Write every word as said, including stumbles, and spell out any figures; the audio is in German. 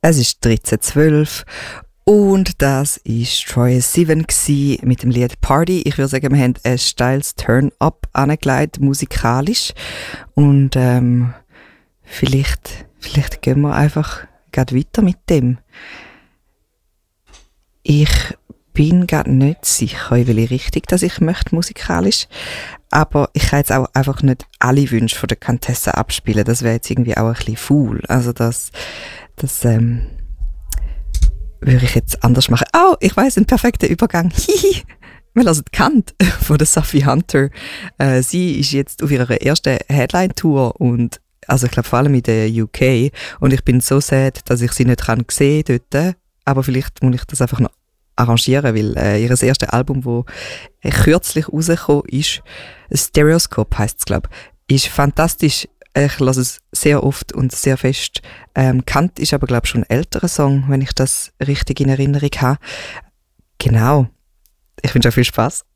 Es ist dreizehn zwölf und das ist Troye Sivan mit dem Lied Party. Ich würde sagen, wir haben ein steiles Turn-up angelegt, musikalisch. Und ähm, vielleicht, vielleicht gehen wir einfach gerade weiter mit dem. Ich bin gerade nicht sicher, in welche Richtung dass ich möchte musikalisch. Aber ich kann jetzt auch einfach nicht alle Wünsche von der Contessa abspielen. Das wäre jetzt irgendwie auch ein bisschen faul. Also das, das ähm, würde ich jetzt anders machen. Oh, ich weiss, ein perfekter Übergang. Hihi. Wir hören Kant von der Sophie Hunter. Äh, sie ist jetzt auf ihrer ersten Headline-Tour und also ich glaube vor allem in der U K. Und ich bin so sad, dass ich sie nicht kann sehen dort. Aber vielleicht muss ich das einfach noch arrangieren, weil äh, ihr erstes Album, das kürzlich rausgekommen ist, Stereoscope heisst es, glaube ich, ist fantastisch. Ich höre es sehr oft und sehr fest. Ähm, Kant ist aber, glaube ich, schon ein älterer Song, wenn ich das richtig in Erinnerung habe. Genau. Ich wünsche euch viel Spaß.